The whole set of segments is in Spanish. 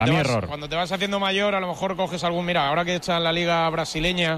error. Cuando te vas haciendo mayor, a lo mejor coges algún... Mira, ahora que echan la liga brasileña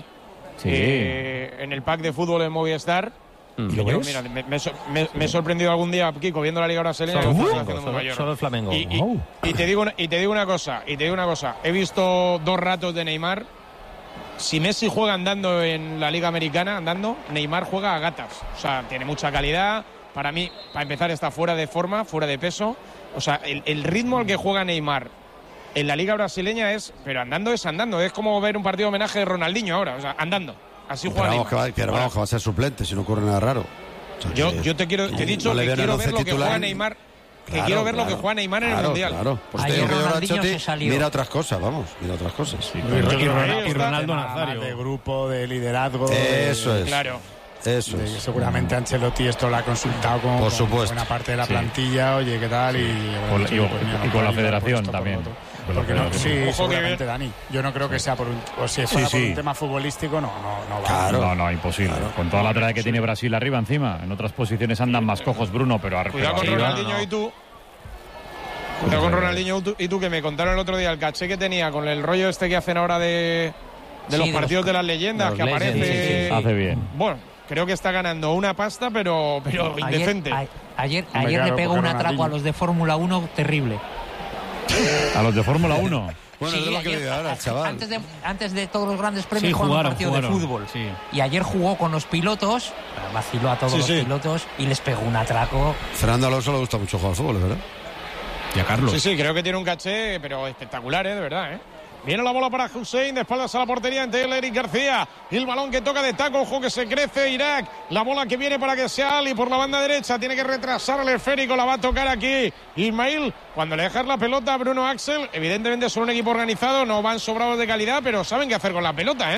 en el pack de fútbol de Movistar... ¿Lo ves? Mira, me he sorprendido algún día, Kiko, viendo la liga brasileña. Solo el Flamengo. Y te digo una cosa. He visto 2 ratos de Neymar. Si Messi juega andando en la liga americana, Neymar juega a gatas. O sea, tiene mucha calidad. Para mí, para empezar, está fuera de forma, fuera de peso. O sea, el ritmo al que juega Neymar en la liga brasileña pero andando es andando. Es como ver un partido de homenaje de Ronaldinho ahora. O sea, andando. Así juega Neymar. Pero vamos, que va a ser suplente si no ocurre nada raro. O sea, yo te he dicho que quiero ver lo que juega Neymar. Quiero ver lo que juega Neymar en el Mundial. Claro. Pues ayer Ronaldinho se salió. Mira otras cosas, mira otras cosas. Sí, y Ronaldo Nazario. De grupo, de liderazgo. Eso es. Claro. Eso es. Seguramente Ancelotti esto lo ha consultado con buena parte de la plantilla. Oye, ¿qué tal? Y con la federación también. Porque seguramente, Dani. Yo no creo que sea por un... O si fuera por un tema futbolístico, no va. Claro. No, imposible. Claro. Con toda la trayectoria que tiene Brasil arriba encima. En otras posiciones andan más cojos, Bruno, pero... Cuidado con Ronaldinho y tú. Cuidado con Ronaldinho y tú, que me contaron el otro día el caché que tenía con el rollo este que hacen ahora de los partidos de las leyendas, que aparece... Hace bien. Bueno, creo que está ganando una pasta, pero indecente. Ayer le pegó un atraco a los de Fórmula 1 terrible. ¿A los de Fórmula 1? Bueno, es de lo que le da al chaval. Antes de todos los grandes premios jugaron un partido de fútbol. Sí. Y ayer jugó con los pilotos, vaciló a todos los pilotos y les pegó un atraco. Fernando Alonso le gusta mucho jugar al fútbol, ¿verdad? Y a Carlos. Sí, creo que tiene un caché, pero espectacular, de verdad, Viene la bola para Hussein, de espaldas a la portería ante Eric García. El balón que toca de taco, ojo que se crece Irak. La bola que viene para que sea Ali por la banda derecha. Tiene que retrasar el esférico, la va a tocar aquí Ismail. Cuando le dejas la pelota a Bruno Axel, evidentemente son un equipo organizado, no van sobrados de calidad, pero saben qué hacer con la pelota,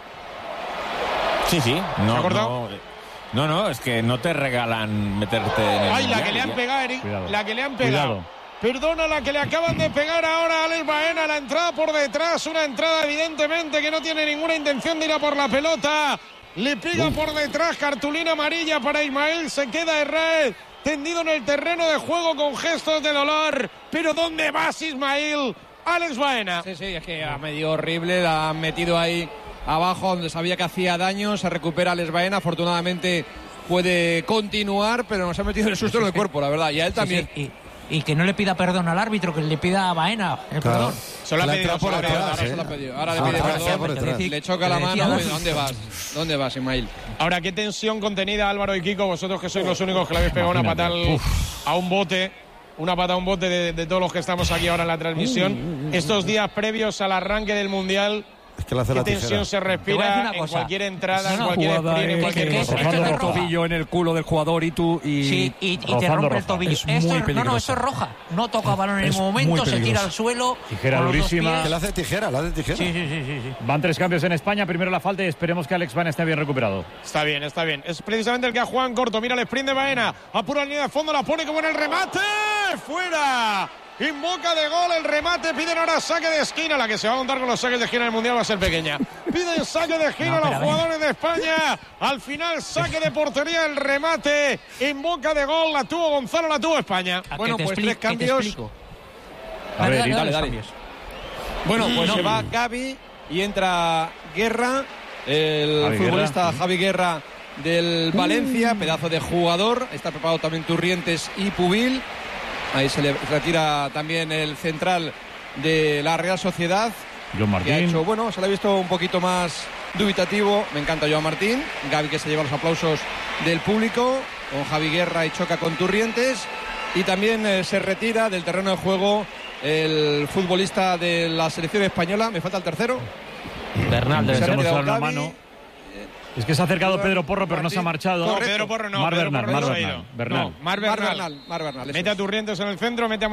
Sí. No, es que no te regalan meterte en el... Ay, la que le han pegado, Eric. Cuidado. La que le han pegado. Perdona, la que le acaban de pegar ahora a Alex Baena, la entrada por detrás, una entrada evidentemente que no tiene ninguna intención de ir a por la pelota. Le pega por detrás, cartulina amarilla para Ismail, se queda Herrera tendido en el terreno de juego con gestos de dolor. Pero ¿dónde vas, Ismail? Alex Baena. Sí, es que ha medio horrible, la han metido ahí abajo donde sabía que hacía daño, se recupera Alex Baena, afortunadamente puede continuar, pero nos ha metido el susto en el cuerpo, la verdad, y a él también. Y que no le pida perdón al árbitro, que le pida a Baena el perdón. Se lo ha pedido por detrás. Ahora le pide perdón, le choca la mano. ¿Dónde vas, Ismail? Ahora, qué tensión contenida, Álvaro y Kiko, vosotros que sois los únicos que le habéis pegado una pata a un bote. Una pata a un bote de todos los que estamos aquí ahora en la transmisión. Estos días previos al arranque del Mundial. Es que le hace la tensión tijera. se respira en cualquier entrada, en cualquier sprint, en cualquier cosa. Rozando el tobillo en el culo del jugador y te rompe el tobillo. Esto es roja. No toca balón en ningún momento, se tira al suelo. Tijera durísima. Que le hace tijera. Sí. Van 3 cambios en España. Primero la falta y esperemos que Alex Baena esté bien recuperado. Está bien. Es precisamente el que ha jugado en corto. Mira el sprint de Baena. Apura la línea de fondo, la pone como en el remate. ¡Fuera! En boca de gol el remate, piden ahora saque de esquina. La que se va a montar con los saques de esquina en el Mundial va a ser pequeña. Piden saque de esquina los jugadores de España. Al final saque de portería, el remate en boca de gol. La tuvo Gonzalo, la tuvo España. Bueno, pues 3 cambios. A ver, dale. Bueno, pues se va Gavi y entra Guerra, el futbolista Javi Guerra del Valencia, pedazo de jugador. Está preparado también Turrientes y Pubil. Ahí se le retira también el central de la Real Sociedad. Joan Martín. Que ha hecho, se le ha visto un poquito más dubitativo. Me encanta Joan Martín. Gavi, que se lleva los aplausos del público. Con Javi Guerra y choca con Turrientes. Y también se retira del terreno de juego el futbolista de la selección española. Me falta el tercero. Bernal, se ha retirado una mano. Es que se ha acercado Pedro Porro, pero no se ha marchado. No, Pedro Porro no. Mar Bernal. Mar Bernal. Mete a Turrientes en el centro, mete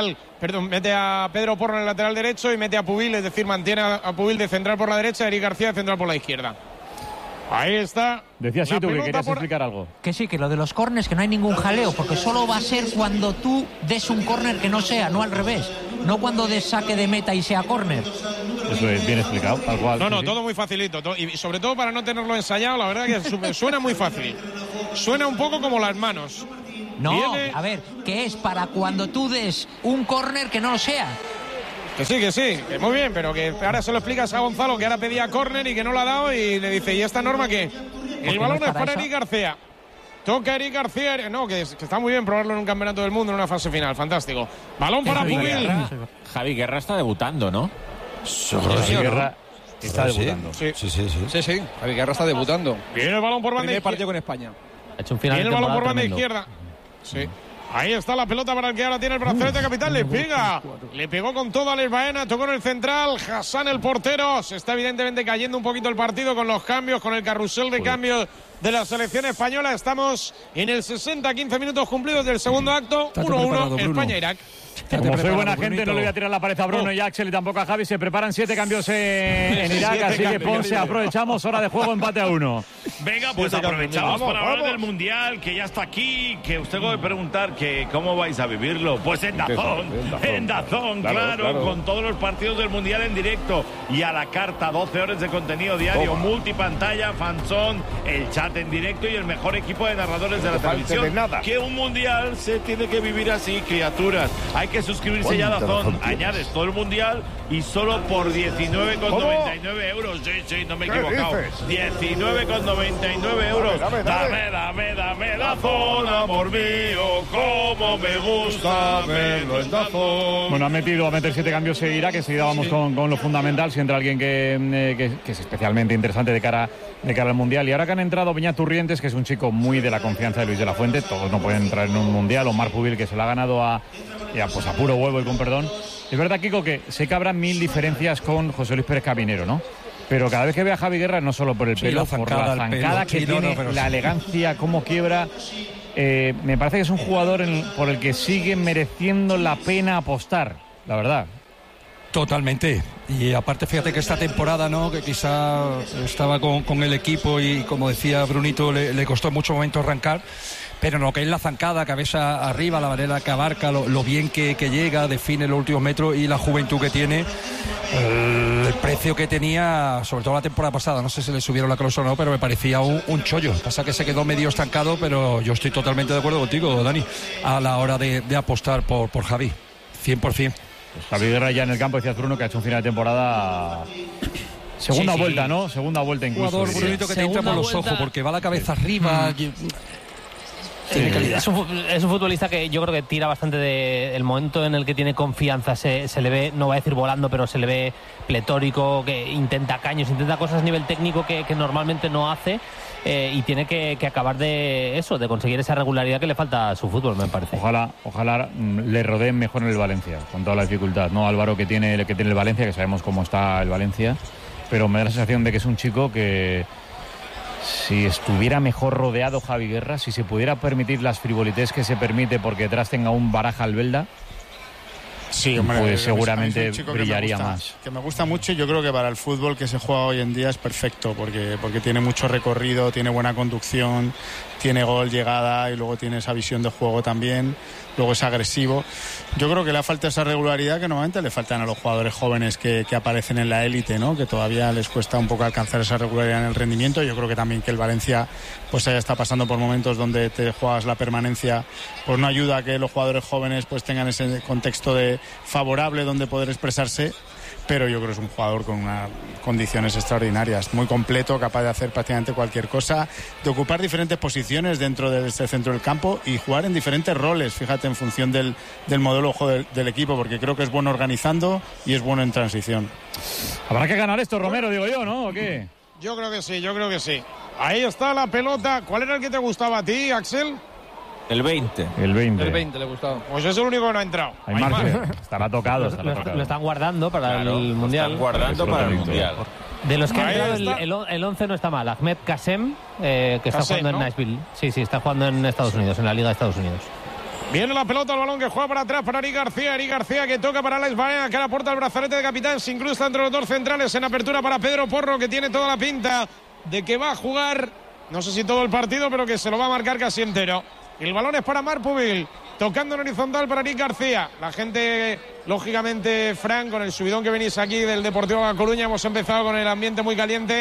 a Pedro Porro en el lateral derecho y mete a Pubil, es decir, mantiene a Pubil de central por la derecha, Eric García de central por la izquierda. Ahí está. Decías tú que querías explicar algo. Que sí, que lo de los córners, que no hay ningún jaleo, porque solo va a ser cuando tú des un córner que no sea, no al revés. No cuando des saque de meta y sea córner. Eso es bien explicado, tal cual. No, todo muy facilito. Y sobre todo para no tenerlo ensayado, la verdad que suena muy fácil. Suena un poco como las manos. No, a ver, que es para cuando tú des un córner que no lo sea. Que sí, que muy bien, pero que ahora se lo explicas a Gonzalo, que ahora pedía córner y que no lo ha dado, y le dice, ¿y esta norma qué? El balón es para Eric García. Toca Eric García, no, que está muy bien probarlo en un campeonato del mundo en una fase final, fantástico. Balón para Pubil. Javi Guerra está debutando, ¿no? Javi Guerra está debutando. Sí. Javi Guerra está debutando. Viene el balón por banda izquierda. Partido con España. Ha hecho un final. Viene el balón por banda izquierda. Sí. Ahí está la pelota para el que ahora tiene el brazalete capital. Le pega. Le pegó con todo a Alex Baena. Tocó en el central. Hassan, el portero. Se está evidentemente cayendo un poquito el partido con los cambios, con el carrusel de cambios de la selección española. Estamos en el 60, 15 minutos cumplidos del segundo acto. 1-1, España-Irak. Como soy buena gente, no le voy a tirar la pared a Bruno y a Axel y tampoco a Javi. Se preparan 7 cambios en Irak, así que Ponce, aprovechamos, hora de juego, empate a 1. Venga, pues aprovechamos para hablar del Mundial, que ya está aquí, que usted puede preguntar que cómo vais a vivirlo. Pues en Dazón, claro, con todos los partidos del Mundial en directo y a la carta, 12 horas de contenido diario, multipantalla, fanzón, el chat en directo y el mejor equipo de narradores de la televisión. Que un Mundial se tiene que vivir así, criaturas. Hay que suscribirse ya a Dazón. Añades todo el Mundial y solo por 19,99 euros. Sí, no me he equivocado. 19,99 euros. Dame Dazón, amor mío, como me gusta verlo en Dazón. Bueno, a meter 7 cambios en Irak, que enseguida vamos con lo fundamental. Si entra alguien que es especialmente interesante de cara al Mundial. Y ahora que han entrado Beñat Turrientes, que es un chico muy de la confianza de Luis de la Fuente, todos no pueden entrar en un Mundial, o Marc Pubil, que se lo ha ganado a puro huevo y con perdón. Es verdad, Kiko, que sé que habrá 1000 diferencias con José Luis Pérez Caminero, ¿no? Pero cada vez que ve a Javi Guerra, no solo por el pelo, por la zancada que tiene, la elegancia, cómo quiebra, me parece que es un jugador por el que sigue mereciendo la pena apostar, la verdad. Totalmente. Y aparte, fíjate que esta temporada, ¿no?, que quizá estaba con el equipo y, como decía Brunito, le costó en muchos momentos arrancar, pero en lo que es la zancada, cabeza arriba, la manera que abarca, lo bien que llega, define los últimos metros y la juventud que tiene, el precio que tenía, sobre todo la temporada pasada, no sé si le subieron la cláusula o no, pero me parecía un chollo. Pasa que se quedó medio estancado, pero yo estoy totalmente de acuerdo contigo, Dani, a la hora de apostar por Javi, 100%. Pues Javi Guerra ya en el campo, decías Bruno, que ha hecho un final de temporada... Segunda vuelta, ¿no? Segunda vuelta incluso. Jugador Brunito que te entra por los ojos, porque va la cabeza arriba... Tiene calidad. Es un futbolista que yo creo que tira bastante del momento en el que tiene confianza. Se le ve, no voy a decir volando, pero se le ve pletórico, que intenta caños, intenta cosas a nivel técnico que normalmente no hace, y tiene que acabar de conseguir esa regularidad que le falta a su fútbol, me parece. Ojalá le rodeen mejor en el Valencia, con toda la dificultad, ¿no? Álvaro, que tiene el Valencia, que sabemos cómo está el Valencia, pero me da la sensación de que es un chico que, si estuviera mejor rodeado Javi Guerra, si se pudiera permitir las frivolités que se permite porque detrás tenga un Baraja Albelda, sí, hombre, pues seguramente brillaría más. Que me gusta mucho, y yo creo que para el fútbol que se juega hoy en día es perfecto, porque tiene mucho recorrido, tiene buena conducción, tiene gol, llegada, y luego tiene esa visión de juego también, luego es agresivo. Yo creo que le falta esa regularidad que normalmente le faltan a los jugadores jóvenes que aparecen en la élite, ¿no? Que todavía les cuesta un poco alcanzar esa regularidad en el rendimiento. Yo creo que también que el Valencia pues ya está pasando por momentos donde te juegas la permanencia, pues no ayuda a que los jugadores jóvenes pues tengan ese contexto favorable donde poder expresarse. Pero yo creo que es un jugador con unas condiciones extraordinarias, muy completo, capaz de hacer prácticamente cualquier cosa, de ocupar diferentes posiciones dentro de este centro del campo y jugar en diferentes roles, fíjate, en función del modelo de juego del equipo, porque creo que es bueno organizando y es bueno en transición. Habrá que ganar esto, Romero, digo yo, ¿no? ¿O qué? Yo creo que sí. Ahí está la pelota. ¿Cuál era el que te gustaba a ti, Axel? El 20. El 20 le gustaba. Pues es el único que no ha entrado. Estará tocado. Lo están guardando para el Mundial. De los que ha entrado, el 11 no está mal. Ahmed Kassem, que está jugando en Nashville. Sí, está jugando en Estados Unidos, en la Liga de Estados Unidos. Viene la pelota, el balón que juega para atrás para Eric García que toca para Alex Baena, que ahora aporta el brazalete de capitán, se incrusta entre los dos centrales, en apertura para Pedro Porro, que tiene toda la pinta de que va a jugar, no sé si todo el partido, pero que se lo va a marcar casi entero. El balón es para Marc Pubil, tocando en horizontal para Eric García. La gente, lógicamente, Fran, con el subidón que venís aquí del Deportivo La Coruña, hemos empezado con el ambiente muy caliente.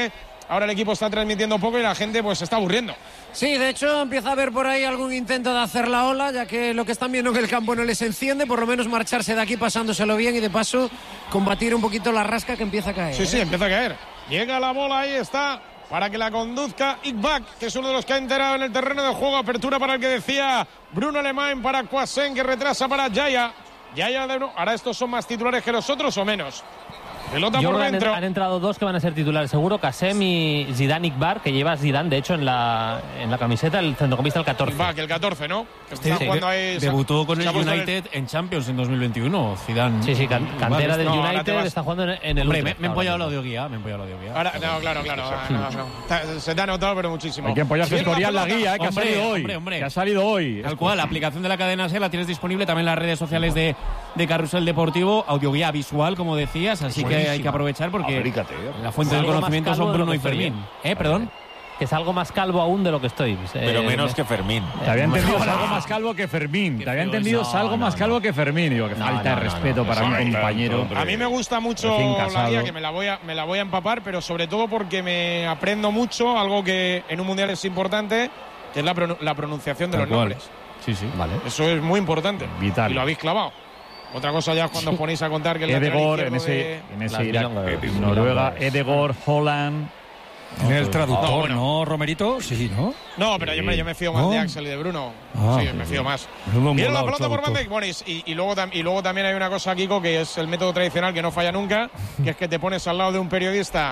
ahora el equipo está transmitiendo poco y la gente pues se está aburriendo. Sí, de hecho empieza a haber por ahí algún intento de hacer la ola, ya que lo que están viendo en el campo no les enciende, por lo menos marcharse de aquí pasándoselo bien y de paso combatir un poquito la rasca que empieza a caer. Sí, empieza a caer. Llega la bola, ahí está, para que la conduzca Iqbak, que es uno de los que ha enterado en el terreno de juego. Apertura para el que decía Bruno Alemán, para Quasen, que retrasa para Yaya. Ahora estos son más titulares que los otros o menos. Pelota por dentro. Han entrado dos que van a ser titulares seguro, Qasem y Zidane Iqbal, que lleva Zidane de hecho en la camiseta, el centrocampista el 14. Iqbal, el 14, ¿no? Debutó con el United en Champions en 2021, Zidane. Sí, cantera del United, está jugando en el Hombre, me he empollado el audioguía, Ahora, no, claro. No. Se te ha notado, pero muchísimo. Hay que empollarse Escorial la guía, que ha salido hoy. Que ha salido hoy. Tal cual, la aplicación de la cadena SER la tienes disponible también en las redes sociales de Carrusel Deportivo, audioguía visual, como decías, así que hay que aprovechar porque la fuente del conocimiento son Bruno y Fermín. Perdón. Que es algo más calvo aún de lo que estoy. Pero menos que Fermín. Te había entendido algo más calvo que Fermín. Te había entendido algo más calvo que Fermín. Digo, que falta de respeto para un compañero. A mí me gusta mucho la guía, que me la voy a empapar, pero sobre todo porque me aprendo mucho, algo que en un mundial es importante, que es la pronunciación de los nombres. Sí, vale. Eso es muy importante. Vital. Y lo habéis clavado. Otra cosa ya es cuando os ponéis a contar que el Edegor en ese Irak, Noruega, Edegor, Holland. En el traductor, ¿no, Romerito? Sí, ¿no? No, pero yo me fío más de Axel y de Bruno. Sí, me fío más. Viene la pelota por Van Dijk. Bueno, y luego también hay una cosa, Kiko, que es el método tradicional que no falla nunca, que es que te pones al lado de un periodista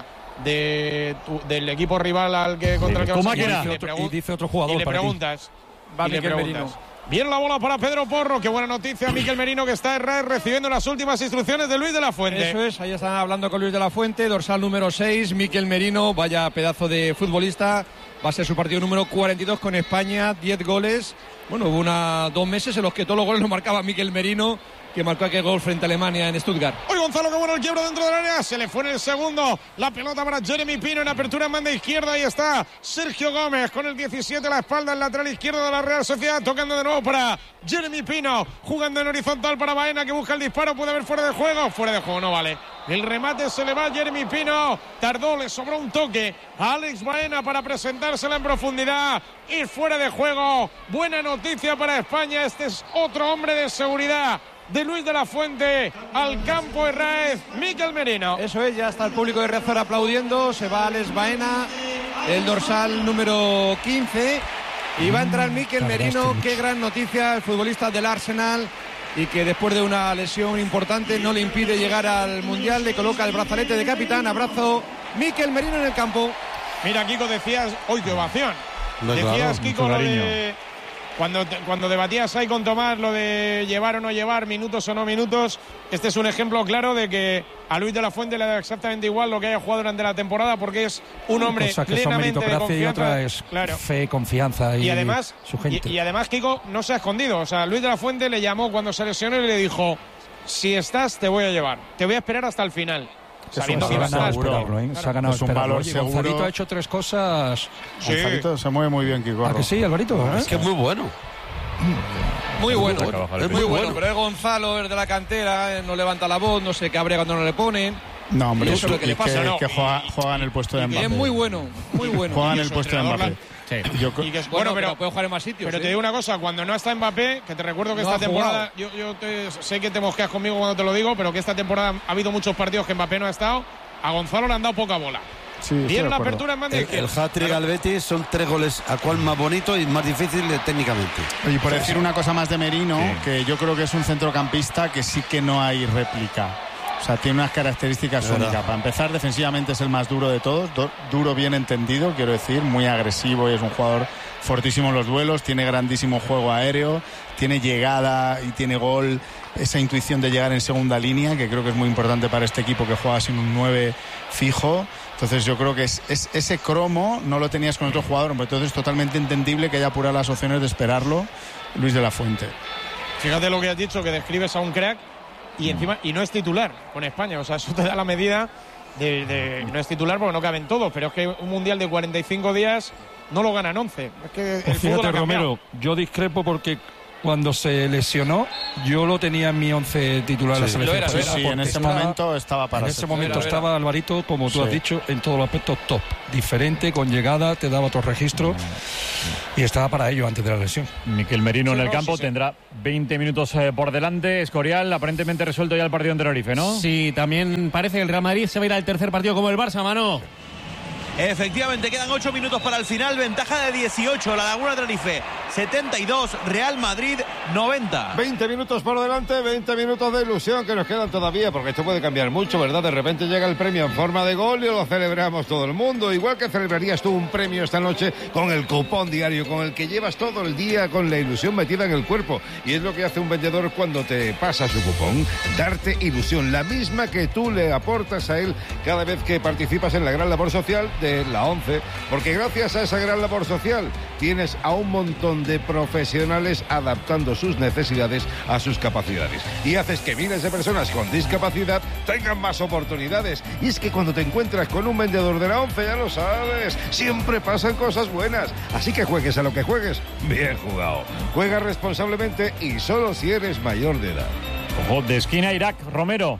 del equipo rival contra el que vas a jugar y dice otro jugador y le preguntas. Bien la bola para Pedro Porro, qué buena noticia. Mikel Merino, que está recibiendo las últimas instrucciones de Luis de la Fuente. Eso es, ahí están hablando con Luis de la Fuente, dorsal número 6, Mikel Merino, vaya pedazo de futbolista. Va a ser su partido número 42 con España, 10 goles. Bueno, hubo 2 meses en los que todos los goles los marcaba Mikel Merino, que marcó aquel gol frente a Alemania en Stuttgart. Hoy Gonzalo, que bueno el quiebro dentro del área, se le fue en el segundo, la pelota para Jeremy Pino en apertura en banda izquierda, ahí está Sergio Gómez con el 17 a la espalda, el lateral izquierdo de la Real Sociedad, tocando de nuevo para Jeremy Pino, jugando en horizontal para Baena, que busca el disparo, puede haber fuera de juego, no vale. El remate se le va a Jeremy Pino, tardó, le sobró un toque a Alex Baena para presentársela en profundidad y fuera de juego. Buena noticia para España, este es otro hombre de seguridad de Luis de la Fuente al campo de Raez, Mikel Merino. Eso es, ya está el público de Riazor aplaudiendo, se va Alex Baena, el dorsal número 15, y va a entrar Mikel Merino. Qué gran noticia, el futbolista del Arsenal, y que después de una lesión importante no le impide llegar al Mundial, le coloca el brazalete de capitán. Abrazo, Mikel Merino en el campo. Mira, Kiko, decías, hoy qué ovación. Decías, Kiko, lo de... Cuando debatías ahí con Tomás lo de llevar o no llevar, minutos o no minutos, este es un ejemplo claro de que a Luis de la Fuente le da exactamente igual lo que haya jugado durante la temporada, porque es un hombre plenamente de confianza. Y otra es fe, confianza y además, su gente. Y además, Kiko no se ha escondido. O sea, Luis de la Fuente le llamó cuando se lesionó y le dijo: si estás, te voy a llevar. Te voy a esperar hasta el final. Se ha ganado esperarlo, ¿eh? Se ha ganado esperarlo. Oye, Gonzalito ha hecho 3 cosas. Sí. Gonzalito se mueve muy bien, Kiko. ¿A que sí, Alvarito? Es que es muy bueno. Muy bueno, es muy bueno, pero es Gonzalo, es de la cantera, no levanta la voz, no se cabrea cuando no le ponen. No, hombre, eso es lo que le pasa. Que juega en el puesto de Mbappé. Es muy bueno, muy bueno. Juega en el puesto de Mbappé. Sí. Bueno, pero puede jugar en más sitios. Pero te digo una cosa, cuando no está Mbappé, que te recuerdo que esta temporada, yo sé que te mosqueas conmigo cuando te lo digo, pero que esta temporada ha habido muchos partidos que Mbappé no ha estado, a Gonzalo le han dado poca bola. Sí, bien la apertura en banda izquierda. El hat-trick al Betis son 3 goles, a cual más bonito y más difícil técnicamente. Y por decir una cosa más de Merino, que yo creo que es un centrocampista que sí que no hay réplica. O sea, tiene unas características únicas. Para empezar, defensivamente es el más duro de todos. Duro bien entendido, quiero decir, muy agresivo, y es un jugador fortísimo en los duelos. Tiene grandísimo juego aéreo, tiene llegada y tiene gol. Esa intuición de llegar en segunda línea, que creo que es muy importante para este equipo que juega sin un 9 fijo. Entonces yo creo que es ese cromo no lo tenías con otro jugador, pero entonces es totalmente entendible que haya apurado las opciones de esperarlo Luis de la Fuente. Fíjate lo que has dicho, que describes a un crack y encima no es titular con España. O sea, eso te da la medida de no es titular porque no caben todos, pero es que un mundial de 45 días no lo ganan 11. Es que el fíjate, Romero, yo discrepo porque cuando se lesionó, yo lo tenía en mi 11 titular de la selección. Sí, en ese momento estaba para En ese momento estaba Alvarito, como tú has dicho, en todos los aspectos top. Diferente, con llegada, te daba otro registro y estaba para ello antes de la lesión. Miquel Merino en el campo tendrá 20 minutos por delante. Escorial, aparentemente resuelto ya el partido en Tenerife, ¿no? Sí, también parece que el Real Madrid se va a ir al tercer partido como el Barça, Mano. Efectivamente, quedan 8 minutos para el final, ventaja de 18, La Laguna Tenerife 72, Real Madrid 90. 20 minutos por delante, 20 minutos de ilusión que nos quedan todavía, porque esto puede cambiar mucho, ¿verdad? De repente llega el premio en forma de gol y lo celebramos todo el mundo, igual que celebrarías tú un premio esta noche con el cupón diario, con el que llevas todo el día con la ilusión metida en el cuerpo, y es lo que hace un vendedor cuando te pasa su cupón, darte ilusión, la misma que tú le aportas a él cada vez que participas en la gran labor social de la 11, porque gracias a esa gran labor social tienes a un montón de profesionales adaptando sus necesidades a sus capacidades y haces que miles de personas con discapacidad tengan más oportunidades. Y es que cuando te encuentras con un vendedor de la 11, ya lo sabes, siempre pasan cosas buenas, así que juegues a lo que juegues, bien jugado, juega responsablemente y solo si eres mayor de edad. Ojo, de esquina Irak, Romero.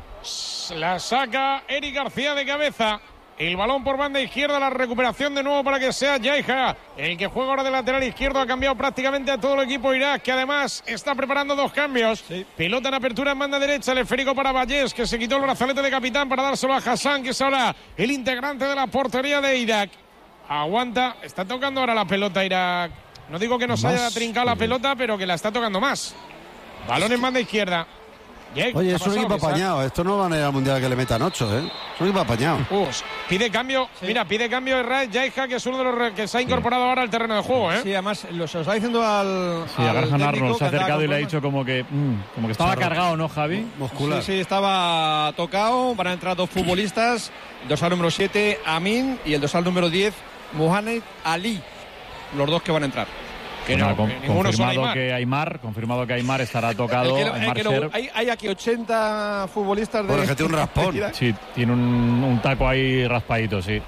La saca Eric García de cabeza. El balón por banda izquierda, la recuperación de nuevo para que sea Yaija. El que juega ahora de lateral izquierdo ha cambiado prácticamente a todo el equipo Irak, que además está preparando 2 cambios. Sí. Pelota en apertura en banda derecha, el esférico para Vallés, que se quitó el brazalete de capitán para dárselo a Hassan, que es ahora el integrante de la portería de Irak. Aguanta, está tocando ahora la pelota Irak. No digo que nos haya trincado la pelota, pero que la está tocando más. Balón en banda izquierda. Oye, es un equipo apañado. Esto no van a ir al Mundial que le metan 8, ¿eh? Es un equipo apañado. Pide cambio. Sí. Mira, pide cambio de Raed Yaija, que es uno de los que se ha incorporado ahora al terreno de juego, ¿eh? Sí, además se lo está diciendo al. Sí, a Graham Arnold se ha acercado y le ha dicho como que estaba cargado, ¿no, Javi? Muscular. Sí, estaba tocado. Van a entrar 2 futbolistas. El dorsal número 7, Amin, y el dorsal número 10, Mohamed Ali. Los 2 que van a entrar. Confirmado que Aimar estará tocado. Hay aquí 80 futbolistas de. Bueno, que tiene un raspón. Sí, tiene un taco ahí raspadito, sí.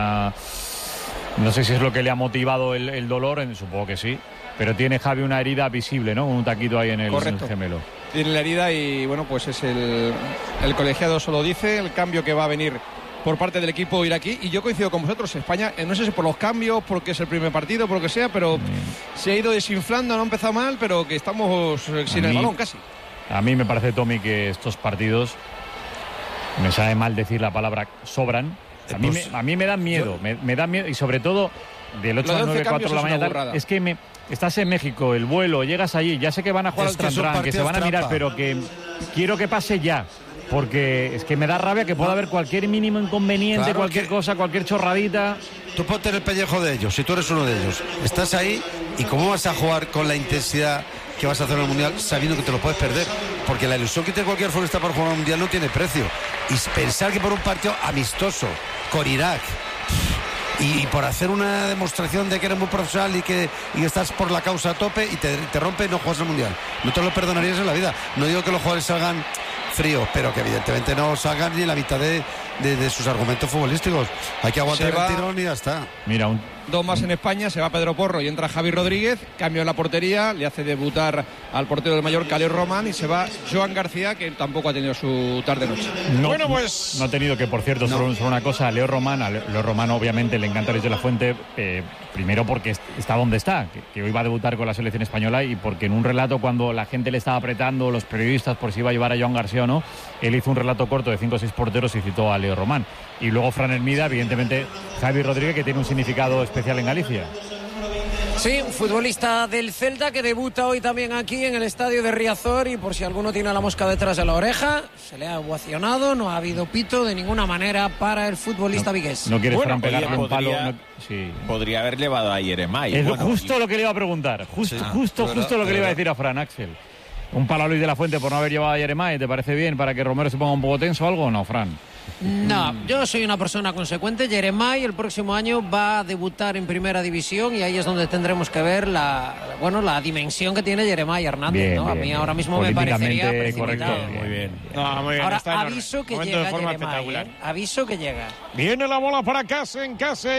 No sé si es lo que le ha motivado el dolor, supongo que sí. Pero tiene Javi una herida visible, ¿no? Un taquito ahí en el gemelo. Tiene la herida y bueno, pues es el colegiado solo dice, el cambio que va a venir por parte del equipo iraquí, y yo coincido con vosotros. España, no sé si por los cambios, porque es el primer partido, por lo que sea, pero se ha ido desinflando, no ha empezado mal, pero que estamos sin el balón casi. A mí me parece, Tommy, que estos partidos, me sabe mal decir la palabra, sobran. A mí me dan miedo, me dan miedo, y sobre todo del 8 al 9, 4 de la mañana, es que estás en México, el vuelo, llegas allí, ya sé que van a jugar al Tran, que se van a mirar, pero que quiero que pase ya. Porque es que me da rabia que pueda haber cualquier mínimo inconveniente, claro, cualquier cosa, cualquier chorradita. Tú ponte en el pellejo de ellos, si tú eres uno de ellos. Estás ahí y ¿cómo vas a jugar con la intensidad que vas a hacer en el Mundial sabiendo que te lo puedes perder? Porque la ilusión que tiene cualquier futbolista para jugar al Mundial no tiene precio. Y pensar que por un partido amistoso con Irak y por hacer una demostración de que eres muy profesional y que estás por la causa a tope y te rompe, no juegas al Mundial. No te lo perdonarías en la vida. No digo que los jugadores salgan fríos, pero que evidentemente no salgan ni la mitad de sus argumentos futbolísticos. Hay que aguantar el tirón y ya está. Mira, 2 más en España, se va Pedro Porro y entra Javi Rodríguez, cambio en la portería, le hace debutar al portero del Mallorca, Leo Román, y se va Joan García, que tampoco ha tenido su tarde-noche. No ha tenido, que por cierto, solo una cosa, a Leo Román obviamente le encanta Luis de la Fuente, primero porque está donde está, que hoy va a debutar con la selección española, y porque en un relato, cuando la gente le estaba apretando, los periodistas, por si iba a llevar a Joan García o no, él hizo un relato corto de 5 o 6 porteros y citó a Leo Román. Y luego Fran Hermida, evidentemente Javi Rodríguez, que tiene un significado especial en Galicia. Sí, un futbolista del Celta que debuta hoy también aquí en el estadio de Riazor, y por si alguno tiene la mosca detrás de la oreja, se le ha ovacionado, no ha habido pito de ninguna manera para el futbolista vigués. No quiere Fran pegarle un palo. Podría haber llevado a Yeremay. Es justo lo que le iba a preguntar, justo lo que le iba a decir a Fran, Axel. Un palo a Luis de la Fuente por no haber llevado a Yeremay, ¿te parece bien para que Romero se ponga un poco tenso o algo o no, Fran? No, yo soy una persona consecuente. Yeremay el próximo año va a debutar en Primera División, y ahí es donde tendremos que ver la dimensión que tiene Yeremay Hernández. Bien, ¿no? bien, a mí ahora mismo me parecería precipitado. Muy bien. No, muy bien. Ahora aviso que llega Yeremay, aviso que llega. Viene la bola para Casen.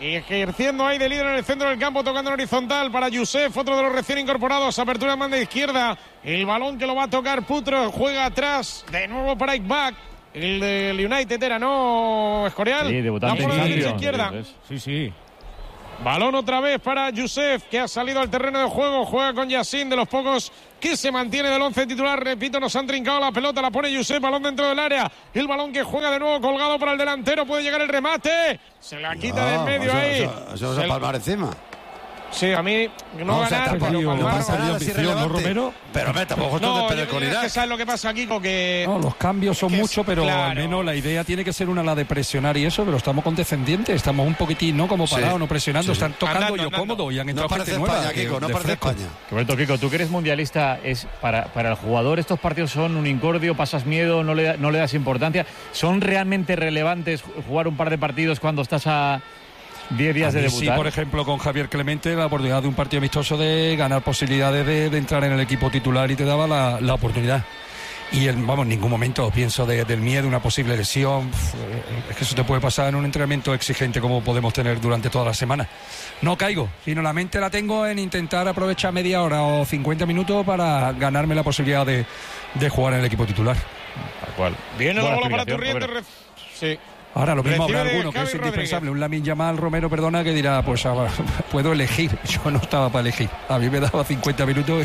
Y ejerciendo ahí de líder en el centro del campo, tocando en horizontal para Youssef, otro de los recién incorporados. Apertura en banda izquierda. El balón que lo va a tocar Putro. Juega atrás. De nuevo para Ickback. El del United era, ¿no, Escorial? Sí, debutante. La derecha izquierda. Sí. Balón otra vez para Youssef, que ha salido al terreno de juego. Juega con Yassin, de los pocos que se mantiene del 11 titular. Repito, nos han trincado la pelota, la pone Youssef, balón dentro del área. El balón que juega de nuevo colgado para el delantero. Puede llegar el remate. Se la quita de en medio ahí. Se va a palmar encima. Sí, a mí no ganar, pero no pasa nada, es irrelevante. Romero. Pero tampoco es de perder con Irak. ¿Sabes lo que pasa, Kiko? Que no, los cambios son muchos, pero claro, al menos la idea tiene que ser la de presionar y eso, pero estamos condescendientes, estamos un poquitín, ¿no? Como parados, no presionando, están tocando yo cómodo y han entrado gente nueva. España, Kiko, no parece España. Roberto, Kiko, tú que eres mundialista, es para el jugador estos partidos son un incordio, pasas miedo, no le das importancia. ¿Son realmente relevantes jugar un par de partidos cuando estás a 10 días de debutar? Sí, por ejemplo, con Javier Clemente, la oportunidad de un partido amistoso de ganar posibilidades de entrar en el equipo titular y te daba la oportunidad. Y en ningún momento pienso del miedo, una posible lesión. Es que eso te puede pasar en un entrenamiento exigente como podemos tener durante toda la semana. No caigo, sino la mente la tengo en intentar aprovechar media hora o 50 minutos para ganarme la posibilidad de jugar en el equipo titular. Tal cual. Viene la bola para Turrientes. Sí. Ahora lo mismo habrá alguno que es indispensable, un Lamine Yamal, Romero, perdona, que dirá, pues puedo elegir. Yo no estaba para elegir. A mí me daba 50 minutos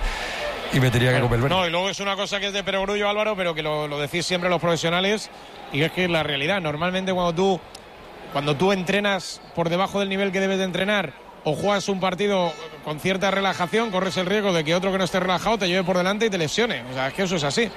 y me tenía que comer verde. No, y luego es una cosa que es de perogrullo, Álvaro, pero que lo decís siempre los profesionales, y es que es la realidad. Normalmente cuando tú entrenas por debajo del nivel que debes de entrenar o juegas un partido con cierta relajación, corres el riesgo de que otro que no esté relajado te lleve por delante y te lesione. O sea, es que eso es así.